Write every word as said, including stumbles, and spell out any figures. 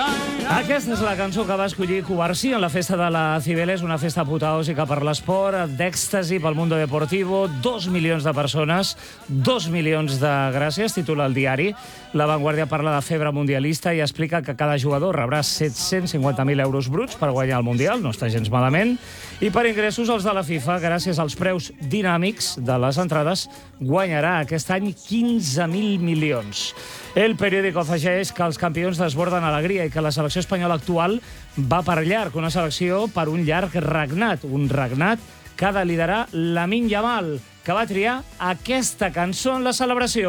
Aquesta és la cançó que va escollir Cubarsí en la festa de la Cibeles, una festa apoteòsica per l'esport, d'èxtasi pel Mundo Deportivo, dos milions de persones, dos milions de gràcies, titula el diari. La Vanguardia parla de febre mundialista i explica que cada jugador rebrà set-cents cinquanta mil euros bruts per guanyar el Mundial, no està gens malament, i per ingressos els de la FIFA, gràcies als preus dinàmics de les entrades, guanyarà aquest any quinze mil milions. El periòdico afegeix que els campions desborden alegria i que la selecció espanyola actual va per llarg, una selecció per un llarg regnat, un regnat que ha de liderar Lamine Yamal, que va triar aquesta cançó en la celebració.